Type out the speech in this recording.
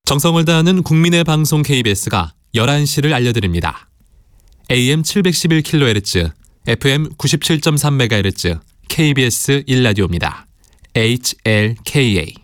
정성을 다하는 국민의 방송 KBS가 11시를 알려드립니다. AM 711kHz, FM 97.3MHz, KBS 1라디오입니다. HLKA